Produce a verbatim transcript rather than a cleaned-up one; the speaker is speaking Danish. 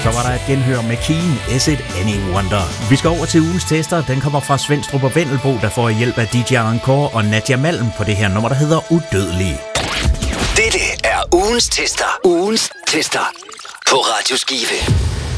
Så var der et genhør med Keen, Is It Any Wonder. Vi skal over til ugens tester. Den kommer fra Svendstrup og Vendelbo, der får hjælp af D J Encore og Nadia Malm på det her nummer, der hedder Udødelig. Dette er ugens tester. Ugens tester på Radio Skive.